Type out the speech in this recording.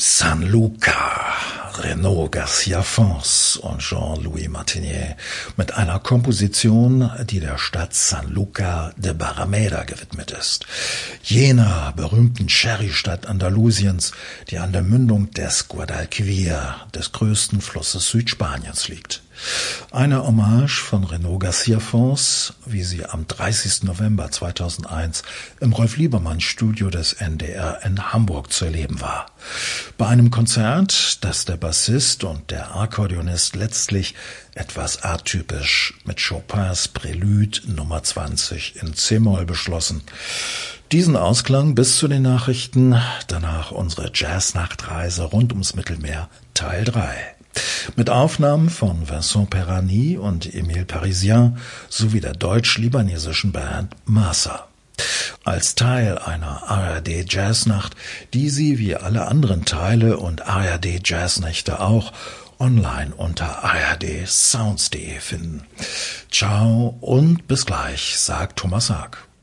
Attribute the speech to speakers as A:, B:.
A: San Luca, Renaud Garcia Fons und Jean-Louis Martinier mit einer Komposition, die der Stadt San Luca de Barrameda gewidmet ist. Jener berühmten Sherry-Stadt Andalusiens, die an der Mündung des Guadalquivir, des größten Flusses Südspaniens, liegt. Eine Hommage von Renaud Garcia Fons, wie sie am 30. November 2001 im Rolf-Liebermann-Studio des NDR in Hamburg zu erleben war. Bei einem Konzert, das der Bassist und der Akkordeonist letztlich etwas atypisch mit Chopins Prelude Nummer 20 in c-Moll beschlossen. Diesen Ausklang bis zu den Nachrichten, danach unsere Jazznachtreise rund ums Mittelmeer, Teil 3. Mit Aufnahmen von Vincent Perani und Emile Parisien sowie der deutsch-libanesischen Band Masa. Als Teil einer ARD-Jazznacht, die Sie wie alle anderen Teile und ARD-Jazznächte auch online unter ardsounds.de finden. Ciao und bis gleich, sagt Thomas Haag.